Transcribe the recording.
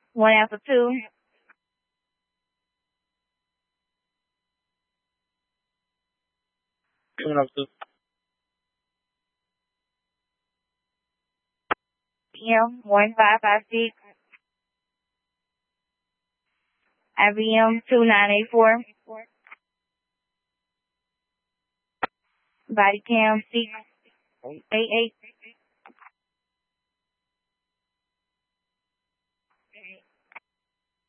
1 Alpha 2. PM 1556. IBM 2984. Body cam 688.